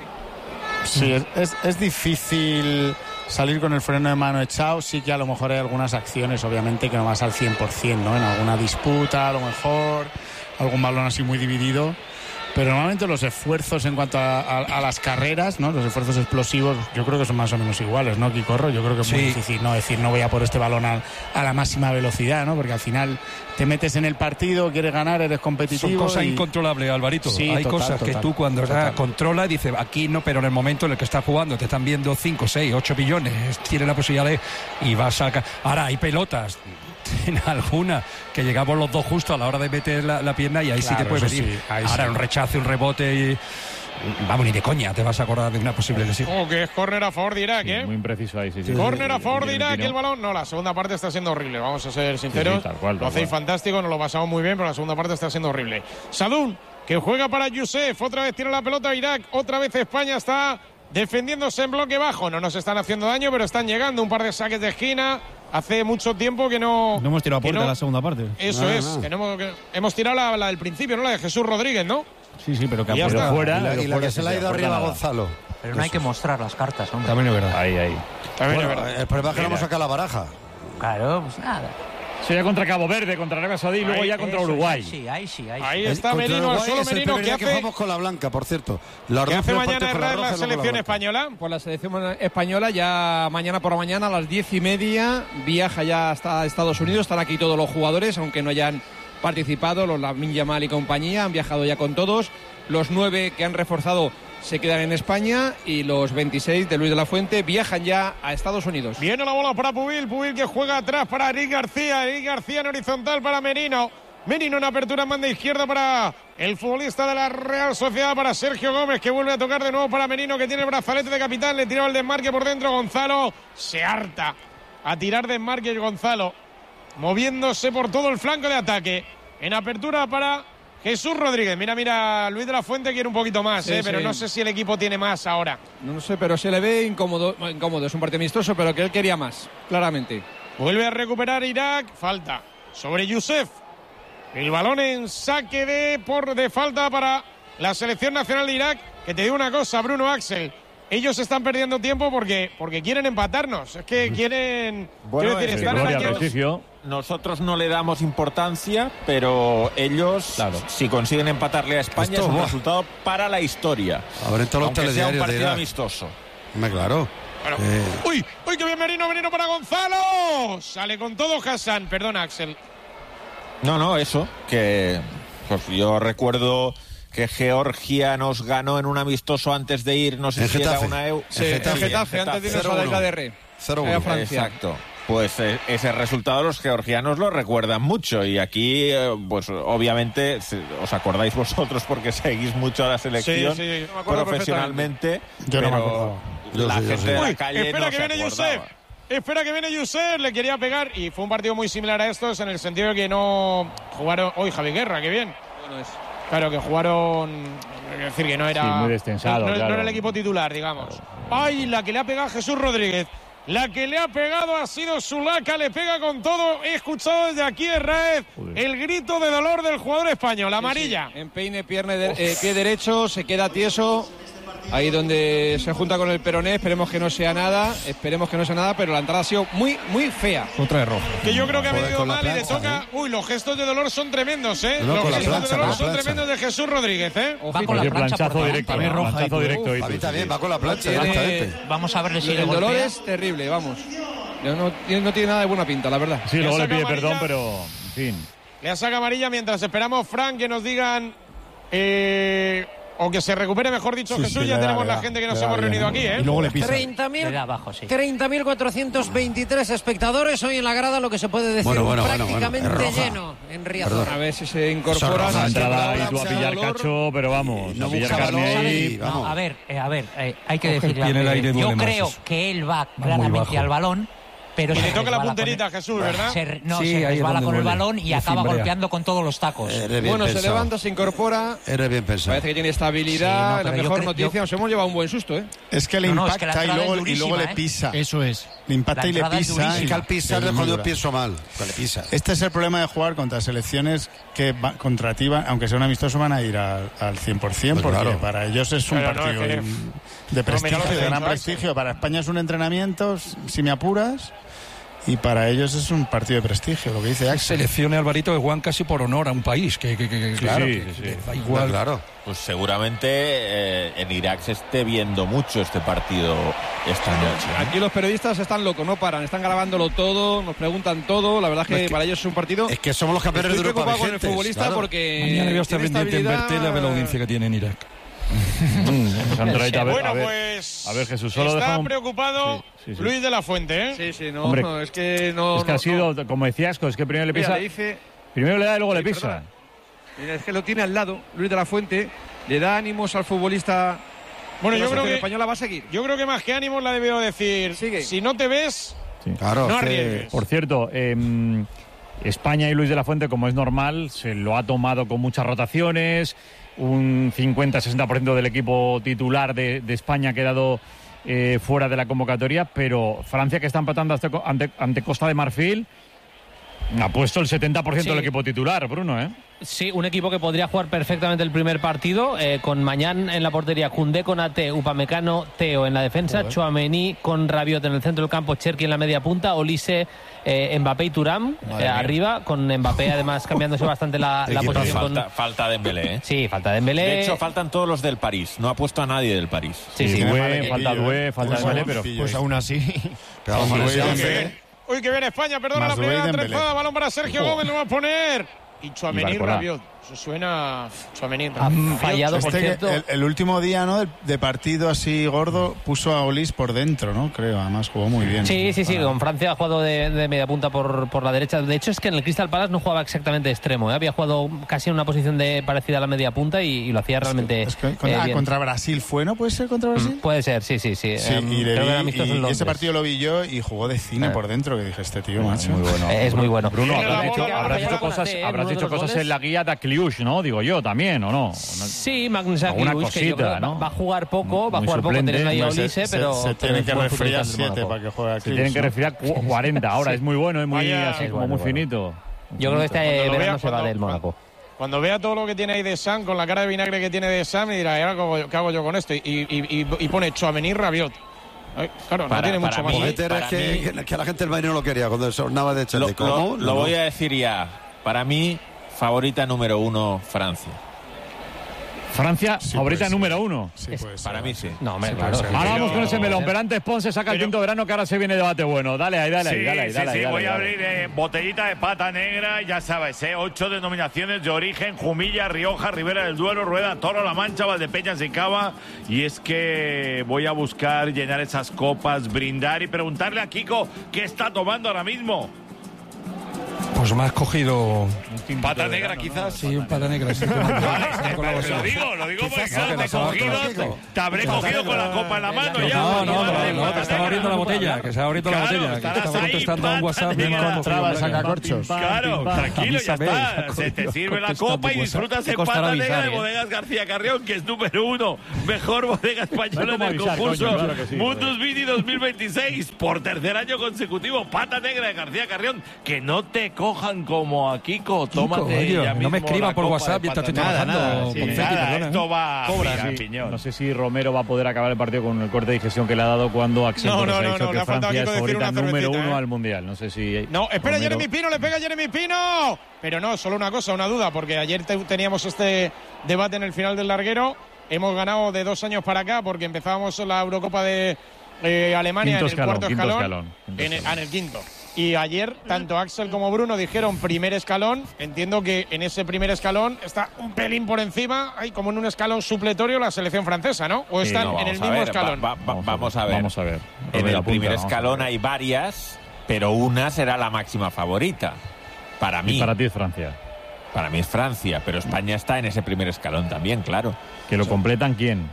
Sí, es difícil salir con el freno de mano echado. Sí que a lo mejor hay algunas acciones, obviamente, que no vas al 100%, ¿no? En alguna disputa, a lo mejor, algún balón así muy dividido. Pero normalmente los esfuerzos en cuanto a las carreras, ¿no? Los esfuerzos explosivos, yo creo que son más o menos iguales, ¿no, Quicorro? Yo creo que es muy difícil no decir no voy a por este balón a la máxima velocidad, ¿no? Porque al final te metes en el partido, quieres ganar, eres competitivo. Son cosas incontrolables, Alvarito. Sí, hay cosas que tú cuando controlas dices aquí no, pero en el momento en el que estás jugando te están viendo 5, 6, 8 billones, tienes la posibilidad y vas a... Ahora hay pelotas en alguna que llegamos los dos justo a la hora de meter la pierna y ahí sí te puede venir. Sí, ahora un rechazo, un rebote y... Vamos, ni de coña te vas a acordar de una posible lesión. Que es córner a favor de Irak, ¿eh? Muy impreciso ahí, sí. Córner a favor de Irak, el balón. No, la segunda parte está siendo horrible, vamos a ser sinceros. Tal cual, lo hacéis fantástico, nos lo pasamos muy bien, pero la segunda parte está siendo horrible. Sadún, que juega para Youssef, otra vez tira la pelota Irak, otra vez España está defendiéndose en bloque bajo. No nos están haciendo daño, pero están llegando un par de saques de esquina. Hace mucho tiempo que no hemos tirado a puerta la segunda parte. Eso es, que hemos tirado la del principio, ¿no? La de Jesús Rodríguez, ¿no? Sí, pero que ha puesto fuera. Y la que se le ha ido arriba a Gonzalo. Pero no hay que mostrar las cartas, hombre. También es verdad. Ahí. También es verdad. El problema es que no hemos sacado la baraja. Claro, pues nada. Sería contra Cabo Verde, contra Arabia Saudí y luego ya contra Uruguay. Ahí está Merino, solo Merino, que hace... jugamos con la blanca, por cierto. ¿Qué hace mañana la selección española? Pues la selección española ya mañana por la mañana a las 10:30 viaja ya hasta Estados Unidos. Están aquí todos los jugadores, aunque no hayan participado, los Lamine Yamal y compañía, han viajado ya con todos. Los 9 que han reforzado se quedan en España y los 26 de Luis de la Fuente viajan ya a Estados Unidos. Viene la bola para Pubil que juega atrás para Eric García en horizontal para Merino en apertura en banda izquierda para el futbolista de la Real Sociedad, para Sergio Gómez, que vuelve a tocar de nuevo para Merino, que tiene el brazalete de capitán, le tiraba el desmarque por dentro. Gonzalo se harta a tirar desmarque Gonzalo, moviéndose por todo el flanco de ataque, en apertura para Jesús Rodríguez. Mira, Luis de la Fuente quiere un poquito más, pero no sé si el equipo tiene más ahora. No sé, pero se le ve incómodo. Es un partido amistoso, pero que él quería más, claramente. Vuelve a recuperar Irak, falta sobre Youssef. El balón en saque de falta para la selección nacional de Irak. Que te digo una cosa, Bruno, Axel. Ellos están perdiendo tiempo porque quieren empatarnos. Es que quieren... Bueno, estar en nosotros no le damos importancia, pero ellos, si consiguen empatarle a España, es un resultado para la historia. Ahora en todos los telediarios sea un partido de amistoso. Claro. Bueno. ¡Uy, qué bien Merino para Gonzalo! Sale con todo Hassan. Perdona, Axel. No, eso, que pues yo recuerdo que Georgia nos ganó en un amistoso antes de ir, no sé si era una Getafe, antes de irnos a la isla de Rey. 0-1. Francia. Exacto. pues ese resultado los georgianos lo recuerdan mucho. Y aquí, pues obviamente, os acordáis vosotros porque seguís mucho a la selección profesionalmente, pero la gente de la calle espera no que se viene acordaba. Yusef. Espera que viene Yusef, le quería pegar y fue un partido muy similar a estos en el sentido de que no jugaron hoy Javi Guerra, qué bien. Claro que jugaron, es decir que no era muy destensado, no claro. era el equipo titular, digamos. Ay, la que le ha pegado a Jesús Rodríguez. La que le ha pegado ha sido Zulaika, le pega con todo. He escuchado desde aquí Herráez el grito de dolor del jugador español, amarilla. Sí. Empeine, pie derecho, se queda tieso. Ahí donde se junta con el peroné, esperemos que no sea nada, pero la entrada ha sido muy, muy fea. Otra de rojo. Que yo creo que ha venido mal y le toca. Uy, los gestos de dolor son tremendos, ¿eh? No, los gestos de dolor son tremendos de Jesús Rodríguez, ¿eh? Va con la plancha planchazo directo, planchazo directo. A mí también va con la plancha, Tiene- exactamente. Vamos a ver si le El dolor golpea. es terrible, vamos. No tiene nada de buena pinta, la verdad. Sí, luego le saca pide amarilla. perdón, pero en fin. Le saca amarilla mientras esperamos, Frank, que nos digan. O que se recupere, mejor dicho, Sí, Jesús. sí, ya le tenemos da, la gente que le nos da hemos bien. reunido aquí, ¿eh? Y luego le pisa. 30.423 espectadores hoy en la grada, lo que se puede decir prácticamente es roja. lleno en Riazor. A ver si se incorpora. Roja, La si entrada habrá ahí tú a pillar dolor. cacho, pero vamos, No a pillar busca carne balón, ahí. vamos. A ver, hay que Coge el decirle. pie en el aire y Yo duele más creo eso. que él va muy claramente bajo. al balón, pero Y se le toca la resbala punterita a con Jesús, ¿verdad? se Sí, ahí es resbala donde con el duele. balón y Y acaba cimbrea. golpeando con todos los tacos. Eres bien Bueno, se pensado. levanta, se incorpora. Eres bien pensado. Parece que tiene estabilidad. Sí, no, la pero yo mejor creo- noticia, nos hemos llevado un buen susto, ¿eh? Es que le No, impacta es que la y entrada luego es durísima, le ¿eh? pisa. Eso es. Le impacta La y le entrada es pisa. durísima. Es que al pisar Es es cuando dura. pienso mal. Que le pisa. Este es el problema de jugar contra selecciones que contra ti, aunque sea un amistoso, van a ir al 100%, Pues porque claro. para ellos es un Pero no, partido es que- de mira prestigio, lo que de he gran dicho, prestigio. Para España es un entrenamiento, si me apuras, y para ellos es un partido de prestigio, lo que dice Axel. Seleccione Alvarito que juegan casi por honor a un país, que claro, sí, que sí. les da igual. Claro. Pues seguramente en Irak se esté viendo mucho este partido esta noche. Aquí los periodistas están locos, no paran, están grabándolo todo, nos preguntan todo. La verdad que, para ellos es un partido. Es que somos los campeones de Estoy Europa preocupado con el vigentes, futbolista claro. porque. Mañana voy a estar tiene pendiente en estabilidad. Bertel a ver la audiencia que tiene en Irak. Sandra, a ver, Bueno, a ver, pues. a ver, Jesús, solo está dejamos- preocupado Sí, sí. Luis de la Fuente, ¿eh? Sí, sí, no, Hombre, no, es que no. Es que no, ha sido, como decía Asco, es que primero le Mira, pisa. le dice. Primero le da y luego le Sí, pisa. perdona. Mira, es que lo tiene al lado, Luis de la Fuente, le da ánimos al futbolista. Bueno, de yo la creo selección que. española va a seguir. Yo creo que más que ánimos la debió decir. Sigue. Si no te ves, Claro, no es que- arriesgues. Por cierto, España y Luis de la Fuente, como es normal, se lo ha tomado con muchas rotaciones. Un 50-60% del equipo titular de España ha quedado fuera de la convocatoria, pero Francia, que está empatando ante Costa de Marfil, ha puesto el 70% del equipo titular, Bruno, ¿eh? Sí, un equipo que podría jugar perfectamente el primer partido, con Mañán en la portería, Koundé con Ate, Upamecano, Teo en la defensa, Tchouaméni con Rabiot en el centro del campo, Cherki en la media punta, Olise, Mbappé y Thuram arriba, con Mbappé además cambiándose bastante la posición. Falta Dembélé, ¿eh? Sí, falta Dembélé. De hecho, faltan todos los del París. No ha puesto a nadie del París. Sí, sí. Falta Doué, falta Dembélé, pero Pues aún así. Uy, que viene España, perdona la Más primera Dembélé. trenzada, balón para Sergio Gómez, lo va a poner. Y Tchouaméni Y Barcola. Rabiot. Eso suena. Tchouaméni Ha fallado, por cierto. El último día, ¿no? De partido así gordo, puso a Olis por dentro, ¿no? Creo, además jugó muy bien. Sí, sí, sí, Para- con Francia ha jugado de media punta por la derecha. De hecho, es que en el Crystal Palace no jugaba exactamente de extremo, ¿eh? Había jugado casi en una posición parecida a la media punta y lo hacía realmente bien. Contra Brasil fue, ¿no? ¿Puede ser contra Brasil? Puede ser, sí, sí, sí. Sí, y, le creo que era vi, amistoso en y Londres. ese partido lo vi yo y jugó de cine por dentro, que dije, este tío, macho. muy bueno. Es muy bueno. Bruno, Tiene la habrás bola, hecho, ahora habrás ya hecho con cosas, Ate, habrás uno de hecho los cosas goles. en la guía de Kliush, ¿no? Digo yo también, ¿o no? Sí, Magnus Alguna Akilius, que yo cosita, creo que ¿no? va a jugar poco, Muy suplente, teniendo ahí a No, Olise, pero se pero tienen es que buen resfriar futbolista del 7 Mónaco. para que juegue Se tienen que resfriar 40 ahora, es muy bueno, es muy Vaya. así como Bueno, muy bueno. finito. Yo creo que este Cuando lo verano vea, se va cuando- del Mónaco. Cuando vea todo lo que tiene ahí de Sam, con la cara de vinagre que tiene de Sam, y dirá, ¿y ahora qué hago yo con esto? Y pone Tchouaméni Rabiot. Ay, claro, no tiene mucho más. mí- Meter es para que la gente del Bayern no lo quería cuando sonaba de Chelsea. ¿Cómo? Lo voy a decir ya. Para mí, favorita número 1, Francia. Francia, favorita número 1. Sí, para mí sí. No, hombre, claro. Ahora vamos con ese melón, pero antes Pon se saca el quinto verano, que ahora se viene debate bueno. Dale ahí. Voy a abrir botellita de pata negra, ya sabes, 8 denominaciones de origen: Jumilla, Rioja, Ribera del Duero, Rueda, Toro, La Mancha, Valdepeñas y Cava. Y es que voy a buscar llenar esas copas, brindar y preguntarle a Kiko qué está tomando ahora mismo. Pues me has cogido... ¿Pata negra quizás? Sí, un pata negra. Sí, lo digo porque te habré cogido con la copa en la mano ya. No, te estaba abriendo la botella, que estaba abriendo la botella. Que estaba contestando a un WhatsApp. Me encontraba el sacacorchos. Claro, tranquilo, ya está. Se te sirve la copa y disfrutas en pata negra de Bodegas García Carrión, que es número 1. Mejor bodega española del concurso Mundus Vini 2026. Por tercer año consecutivo, pata negra de García Carrión. Que no te cojan como a Kiko. Tómate ya mismo. No me escriban por WhatsApp mientras estoy trabajando. Esto va a piñón. No sé si Romero va a poder acabar el partido con el corte de digestión que le ha dado cuando Axel Torres ha dicho que Francia es favorita número 1 al Mundial. No sé si... No, espera, Romero... Jeremy Pino, le pega Jeremy Pino. Pero no, solo una cosa, una duda, porque ayer teníamos este debate en el final del larguero. Hemos ganado de 2 años para acá porque empezábamos la Eurocopa de Alemania en el cuarto escalón. En el quinto. Y ayer, tanto Axel como Bruno dijeron primer escalón. Entiendo que en ese primer escalón está un pelín por encima. Hay como en un escalón supletorio la selección francesa, ¿no? ¿O están en el mismo escalón? Vamos a ver. En el primer escalón hay varias, pero una será la máxima favorita. Para mí. Y para ti es Francia. Para mí es Francia, pero España está en ese primer escalón también, claro. ¿Que lo completan quién?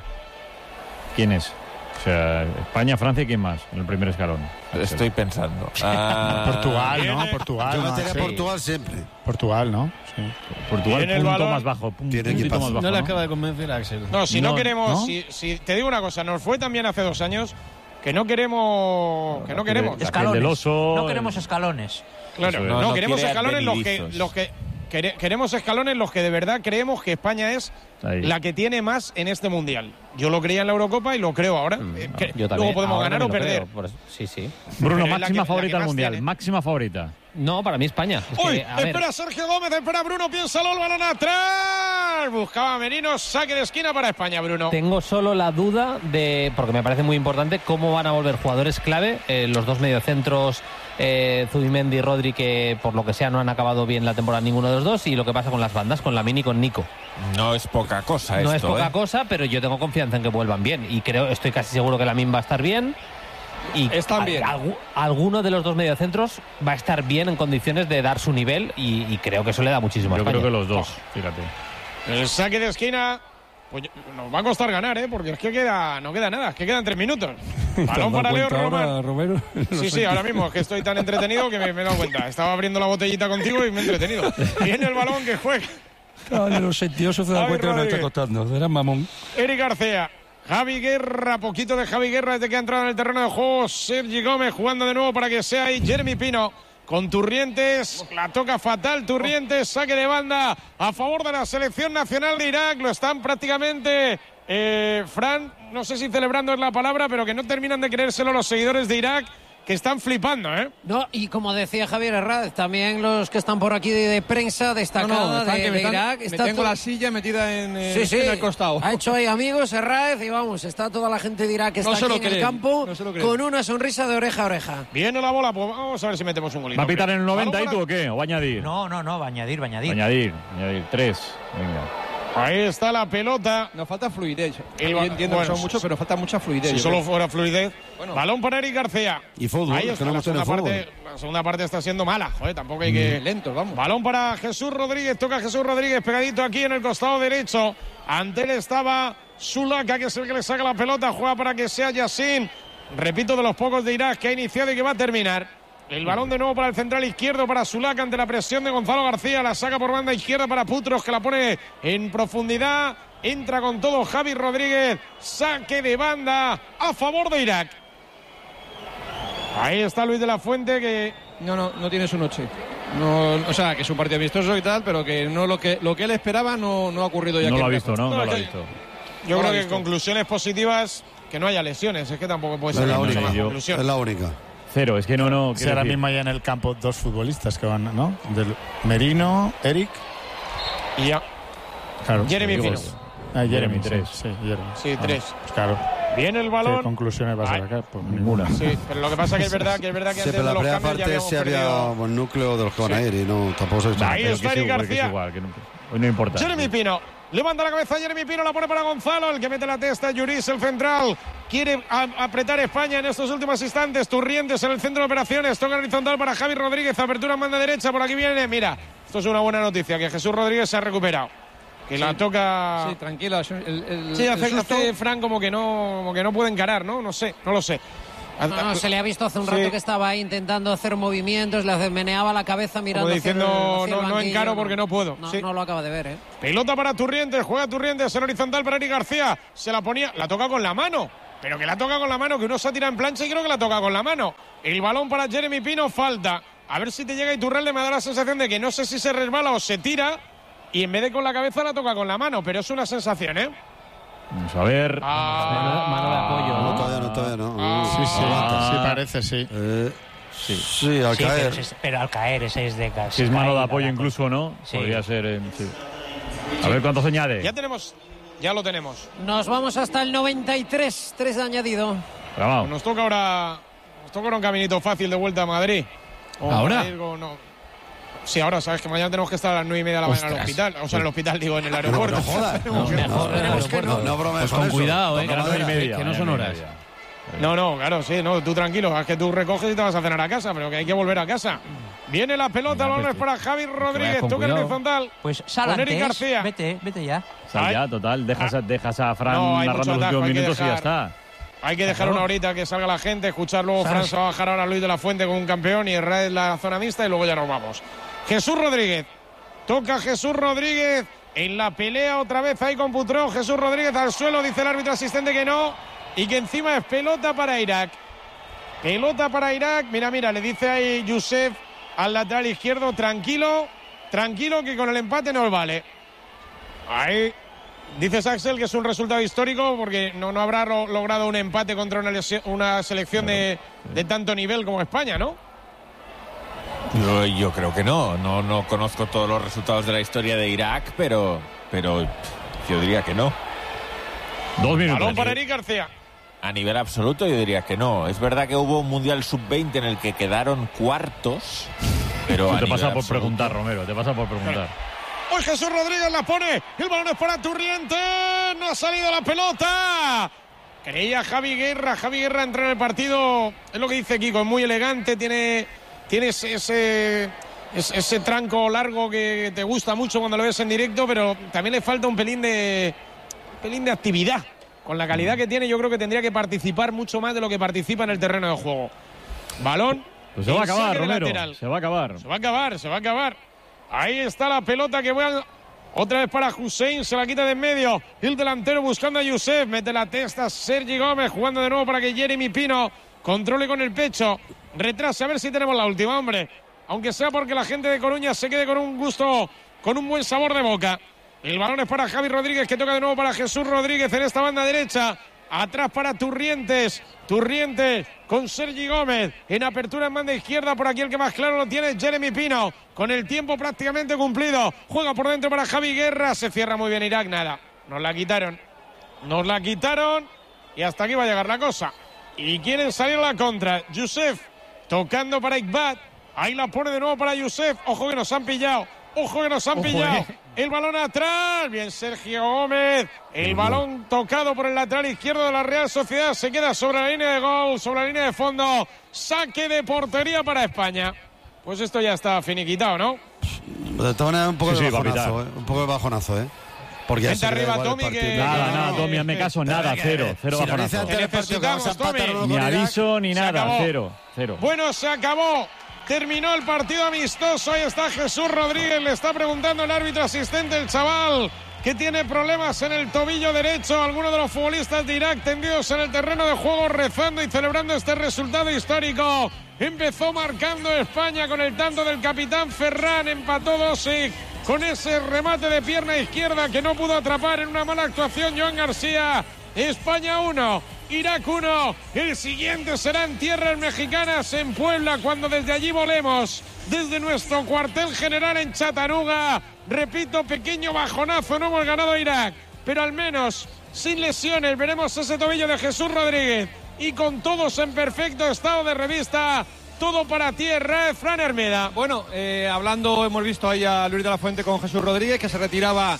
¿Quién es? O sea, España, Francia y quién más en el primer escalón. Estoy pensando. Portugal, ¿no? Portugal. Yo metería Portugal siempre. Portugal, ¿no? Sí. Portugal, punto más bajo. No le acaba de convencer a Axel. No, si no queremos... ¿no? Si te digo una cosa, nos fue también hace 2 años que no queremos... Que no queremos escalones. No queremos escalones. Claro, no queremos escalones los que queremos escalones los que de verdad creemos que España es la que tiene más en este Mundial. Yo lo creía en la Eurocopa y lo creo ahora. Yo también. Luego podemos ganar o perder. Sí. Bruno, máxima favorita al Mundial. Tiene. Máxima favorita. No, para mí España. Espera Sergio Gómez, espera Bruno, piénsalo, el balón atrás. Buscaba Merino, saque de esquina para España, Bruno. Tengo solo la duda de, porque me parece muy importante, cómo van a volver jugadores clave, los dos mediocentros, Zubimendi y Rodri, que por lo que sea no han acabado bien la temporada ninguno de los dos, y lo que pasa con las bandas, con Lamine y con Nico. No es poca cosa esto. No es poca cosa, pero yo tengo confianza en que vuelvan bien, y estoy casi seguro que Lamine va a estar bien. Y están bien. Alguno de los dos mediocentros va a estar bien en condiciones de dar su nivel, y creo que eso le da muchísimo a España. Yo creo que los dos, fíjate. El saque de esquina, pues nos va a costar ganar, porque es que no queda nada, es que quedan 3 minutos. Balón para Leo Romero. Sí, ahora mismo es que estoy tan entretenido que me he dado cuenta. Estaba abriendo la botellita contigo y me he entretenido. Viene el balón que juega. Los sentiosos se dan cuenta que nos está costando. Era mamón. Eric García. Javi Guerra, poquito de Javi Guerra desde que ha entrado en el terreno de juego. Sergi Gómez jugando de nuevo para que sea ahí Jeremy Pino con Turrientes. La toca fatal Turrientes, saque de banda a favor de la selección nacional de Irak. Lo están prácticamente, Fran, no sé si celebrando es la palabra, pero que no terminan de creérselo los seguidores de Irak, que están flipando, No, y como decía Javier Herrad, también los que están por aquí de prensa destacada de Irak. Tengo la silla metida en el costado. Ha hecho ahí amigos Herrad y vamos, está toda la gente de Irak que está aquí en el campo con una sonrisa de oreja a oreja. Viene la bola, pues vamos a ver si metemos un golito. ¿Va a pitar en el 90 y tú o qué? ¿O va a añadir? No, va a añadir. Añadir 3, venga. Ahí está la pelota. Nos falta fluidez. Yo entiendo que son muchos, pero falta mucha fluidez. Si solo fuera fluidez. Bueno. Balón para Eric García. Y fútbol. Ahí está, la segunda parte está siendo mala. Tampoco hay que... Lentos, vamos. Balón para Jesús Rodríguez. Toca Jesús Rodríguez pegadito aquí en el costado derecho. Ante él estaba Zulaka, que es el que le saca la pelota. Juega para que sea Yassin. Repito, de los pocos de Irak que ha iniciado y que va a terminar. El balón de nuevo para el central izquierdo, para Zulaka, ante la presión de Gonzalo García. La saca por banda izquierda para Putros, que la pone en profundidad. Entra con todo Javi Rodríguez. Saque de banda a favor de Irak. Ahí está Luis de la Fuente, que... No tiene su noche. No, o sea, que es un partido amistoso y tal, pero que no lo que él esperaba no ha ocurrido ya. No lo ha visto, ¿no? No lo ha visto. Yo creo que conclusiones positivas, que no haya lesiones. Es que tampoco puede ser la única conclusión. Es la única. Cero, es que no. Si ahora mismo hay en el campo 2 futbolistas que van, ¿no? Merino, Eric y ya. Claro. Jeremy Pino. Jeremy 3. Sí, Jeremy. Sí, 3. Pues claro. Viene el balón. ¿Qué conclusiones vas a sacar? Pues ninguna. Sí, pero lo que pasa que es verdad que antes pero de la los primera cambios ya parte habíamos sí había perdido. buen núcleo de los que van a ir y no, tampoco se Ahí está Eric García. Igual, hoy no importa. Jeremy Pino. Levanta la cabeza Jeremy Pino, la pone para Gonzalo, el que mete la testa, Yuris, el central. Quiere apretar España en estos últimos instantes. Turrientes en el centro de operaciones. Toca horizontal para Javi Rodríguez. Apertura en banda derecha. Por aquí viene. Mira, esto es una buena noticia, que Jesús Rodríguez se ha recuperado. Que la toca. Sí, tranquila. Sí, hace Fran como que no puede encarar, ¿no? No sé, no lo sé. No, se le ha visto hace un rato que estaba intentando hacer movimientos, le meneaba la cabeza mirando. Como diciendo, no encaro porque no puedo. No lo acaba de ver, ¿eh? Pelota para Turrientes, juega Turrientes en horizontal para Eric García. Se la ponía, la toca con la mano. Pero que la toca con la mano, que uno se tira en plancha y creo que la toca con la mano. El balón para Jeremy Pino, falta. A ver si te llega Iturralde, me da la sensación de que no sé si se resbala o se tira. Y en vez de con la cabeza la toca con la mano, pero es una sensación, ¿eh? Vamos a ver. Mano de apoyo, ¿no? Todavía no. Sí, parece, sí. Sí, al caer. Pero al caer, ese es de casi. Si es mano de apoyo incluso, ¿no? Sí. Podría ser. Sí. A ver cuánto se añade. Ya lo tenemos. Nos vamos hasta el 93, 3 de añadido. Pues nos toca ahora un caminito fácil de vuelta a Madrid. ¿Ahora? Sí, ahora sabes que mañana tenemos que estar a las 9:30 de la mañana en el hospital. O sea, en el hospital, digo, en el aeropuerto. No jodas. No bromees. Pues con cuidado, que las 9:30. Que no son horas. No, claro, sí, no, tú tranquilo. Es que tú recoges y te vas a cenar a casa, pero que hay que volver a casa. Viene la pelota, el balón es para Javi Rodríguez. Toca el horizontal. Pues sal con Eric García. Vete ya. Sal ya, total. Dejas a Fran narrando los últimos minutos y ya está. Hay que dejar una horita que salga la gente, escuchar luego Fran se va a bajar ahora Luis de la Fuente con un campeón y Herrera la zona mixta y luego ya nos vamos. Jesús Rodríguez. Toca Jesús Rodríguez en la pelea otra vez ahí con Putró. Jesús Rodríguez al suelo, dice el árbitro asistente que no. Y que encima es pelota para Irak. Pelota para Irak. Mira, le dice ahí Youssef al lateral izquierdo, tranquilo que con el empate nos vale. Ahí dices Axel que es un resultado histórico porque no habrá logrado un empate contra una selección de tanto nivel como España, ¿no? Yo creo que no conozco todos los resultados de la historia de Irak, pero yo diría que no. 2 minutos. Balón para Eric García. A nivel absoluto yo diría que no. Es verdad que hubo un Mundial Sub-20 en el que quedaron cuartos, pero te pasa por preguntar, Romero, te pasa por preguntar. Hoy Jesús Rodríguez la pone, el balón es para Turrientes, no ha salido la pelota. Creía Javi Guerra entra en el partido, es lo que dice Kiko, es muy elegante, tiene ese tranco largo que te gusta mucho cuando lo ves en directo, pero también le falta un pelín de actividad. Con la calidad que tiene, yo creo que tendría que participar mucho más de lo que participa en el terreno de juego. Balón. Pues se va a acabar, Romero. Se va a acabar. Ahí está la pelota que vuelve otra vez para Hussein. Se la quita de en medio. El delantero buscando a Youssef. Mete la testa Sergi Gómez. Jugando de nuevo para que Jeremy Pino controle con el pecho. Retrase a ver si tenemos la última, hombre. Aunque sea porque la gente de Coruña se quede con un gusto, con un buen sabor de boca. El balón es para Javi Rodríguez, que toca de nuevo para Jesús Rodríguez en esta banda derecha. Atrás para Turrientes con Sergi Gómez. En apertura en banda izquierda, por aquí el que más claro lo tiene Jeremy Pino. Con el tiempo prácticamente cumplido. Juega por dentro para Javi Guerra. Se cierra muy bien Irak, nada. Nos la quitaron. Y hasta aquí va a llegar la cosa. Y quieren salir a la contra. Youssef tocando para Iqbal. Ahí la pone de nuevo para Youssef. Ojo que nos han pillado. El balón atrás. Bien Sergio Gómez. El balón tocado por el lateral izquierdo de la Real Sociedad. Se queda sobre la línea de gol, sobre la línea de fondo. Saque de portería para España. Pues esto ya está finiquitado, ¿no? De todas maneras, un poco de bajonazo, ¿eh? Porque vente arriba, Tommy, que... Nada, Tommy, hazme caso, nada, cero bajonazo. Ni aviso, ni nada, cero. Bueno, se acabó. Terminó el partido amistoso. Ahí está Jesús Rodríguez. Le está preguntando el árbitro asistente, el chaval, que tiene problemas en el tobillo derecho. Algunos de los futbolistas de Irak tendidos en el terreno de juego, rezando y celebrando este resultado histórico. Empezó marcando España con el tanto del capitán Ferran. Empató Dosic con ese remate de pierna izquierda que no pudo atrapar en una mala actuación Joan García. España 1, Irak 1. El siguiente será en tierras mexicanas, en Puebla, cuando desde allí volemos desde nuestro cuartel general en Chattanooga. Repito, pequeño bajonazo, no hemos ganado a Irak. pero al menos sin lesiones. Veremos ese tobillo de Jesús Rodríguez y con todos en perfecto estado de revista. Todo para ti, Fran Hermeda. Bueno, hablando, hemos visto ahí a Luis de la Fuente con Jesús Rodríguez, que se retiraba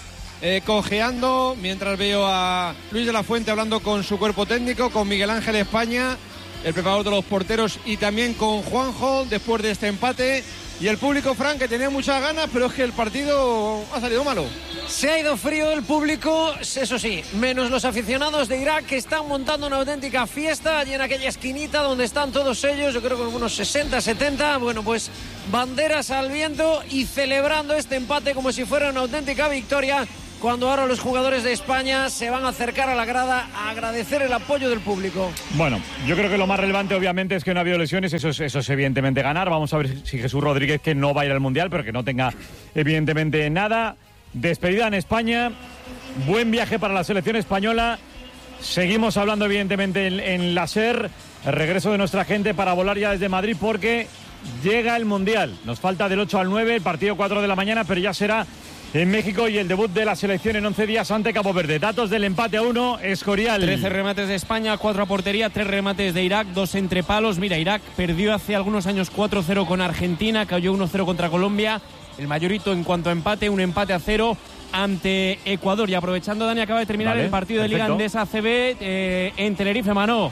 cojeando, mientras veo a Luis de la Fuente hablando con su cuerpo técnico, con Miguel Ángel España, el preparador de los porteros, y también con Juanjo, después de este empate. Y el público, Fran, que tenía muchas ganas, pero es que el partido ha salido malo. Se ha ido frío el público, eso sí, menos los aficionados de Irak, que están montando una auténtica fiesta allí en aquella esquinita donde están todos ellos, yo creo que unos 60, 70, bueno, pues banderas al viento y celebrando este empate como si fuera una auténtica victoria, cuando ahora los jugadores de España se van a acercar a la grada a agradecer el apoyo del público. Bueno, yo creo que lo más relevante obviamente es que no ha habido lesiones, eso es evidentemente ganar. Vamos a ver si Jesús Rodríguez, que no va a ir al Mundial, pero que no tenga evidentemente nada. Despedida en España, buen viaje para la selección española. Seguimos hablando evidentemente en la SER, el regreso de nuestra gente para volar ya desde Madrid, porque llega el Mundial. Nos falta del 8 al 9, el partido 4 de la mañana, pero ya será en México, y el debut de la selección en 11 días ante Cabo Verde. Datos del empate a 1, Escorial. 13 remates de España, 4 a portería, 3 remates de Irak, 2 entre palos. Mira, Irak perdió hace algunos años 4-0 con Argentina, cayó 1-0 contra Colombia. El mayorito en cuanto a empate, un empate a 0 ante Ecuador. Y aprovechando, Dani, acaba de terminar el partido de Liga Endesa ACB en Tenerife, Manó.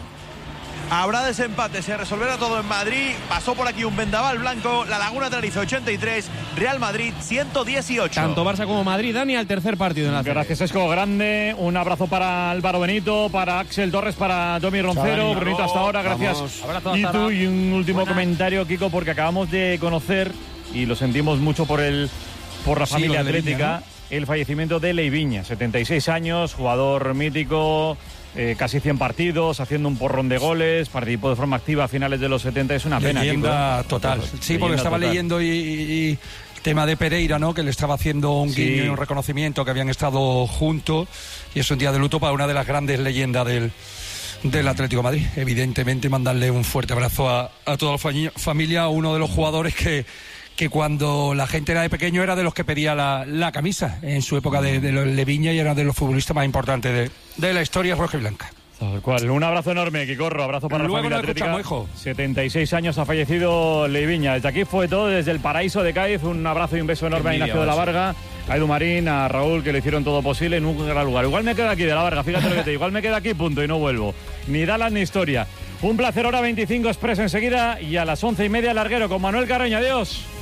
Habrá desempate, se resolverá todo en Madrid. Pasó por aquí un vendaval blanco. La Laguna Tenerife 83, Real Madrid 118. Tanto Barça como Madrid, Dani, al tercer partido en la serie. Gracias, Esco, grande. Un abrazo para Álvaro Benito, para Axel Torres, para Domi Roncero. Brunito, hasta ahora, gracias. Y tú, y un último comentario, Kiko, porque acabamos de conocer, y lo sentimos mucho por la familia atlética, Leiviña, ¿no? El fallecimiento de Leiviña, 76 años, jugador mítico. Casi 100 partidos, haciendo un porrón de goles, participó de forma activa a finales de los 70, es una pena. Leyenda total. Sí, porque estaba leyendo y el tema de Pereira, ¿no? Que le estaba haciendo un guiño y un reconocimiento, que habían estado juntos, y es un día de luto para una de las grandes leyendas del Atlético de Madrid. Evidentemente, mandarle un fuerte abrazo a toda la familia, uno de los jugadores que cuando la gente era de pequeño era de los que pedía la camisa en su época de Leiviña, y era de los futbolistas más importantes de la historia roja y blanca. Tal cual. Un abrazo enorme, Quicorro. Abrazo para la familia atlética. Hijo. 76 años ha fallecido Leiviña. Desde aquí fue todo, desde el paraíso de Cádiz. Un abrazo y un beso enorme a Ignacio de la Varga, a Edu Marín, a Raúl, que le hicieron todo posible en un gran lugar. Igual me quedo aquí de la Varga, fíjate lo que te digo. Igual me quedo aquí, punto, y no vuelvo. Ni Dallas ni historia. Un placer, hora 25 Express enseguida, y a las 11:30 Larguero con Manuel Carreño. Adiós.